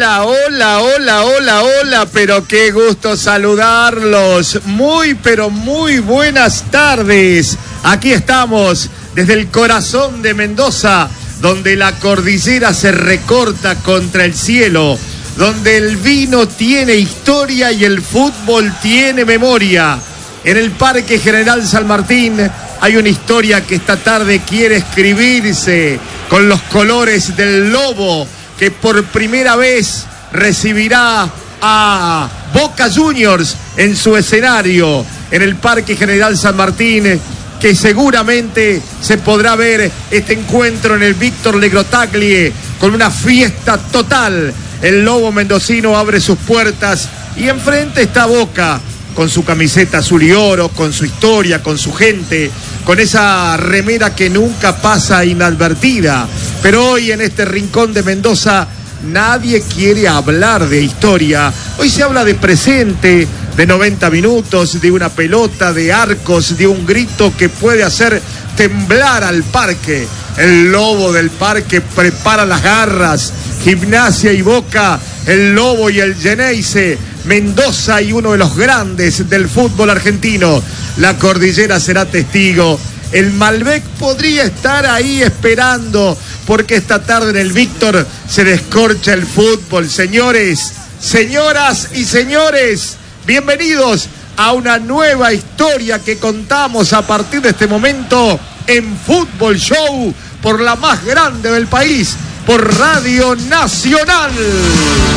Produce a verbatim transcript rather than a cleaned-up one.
Hola, hola, hola, hola, hola, pero qué gusto saludarlos. Muy, pero muy buenas tardes. Aquí estamos desde el corazón de Mendoza, donde la cordillera se recorta contra el cielo, donde el vino tiene historia y el fútbol tiene memoria. En el Parque General San Martín hay una historia que esta tarde quiere escribirse con los colores del Lobo, que por primera vez recibirá a Boca Juniors en su escenario en el Parque General San Martín, que seguramente se podrá ver este encuentro en el Víctor Legrotaglie con una fiesta total. El Lobo mendocino abre sus puertas y enfrente está Boca, con su camiseta azul y oro, con su historia, con su gente, con esa remera que nunca pasa inadvertida. Pero hoy en este rincón de Mendoza nadie quiere hablar de historia. Hoy se habla de presente, de noventa minutos, de una pelota, de arcos, de un grito que puede hacer temblar al parque. El Lobo del parque prepara las garras. Gimnasia y Boca, el Lobo y el Geneise, Mendoza y uno de los grandes del fútbol argentino. La cordillera será testigo. El Malbec podría estar ahí esperando, porque esta tarde en el Víctor se descorcha el fútbol. Señores, señoras y señores, bienvenidos a una nueva historia que contamos a partir de este momento en Fútbol Show por la más grande del país, por Radio Nacional.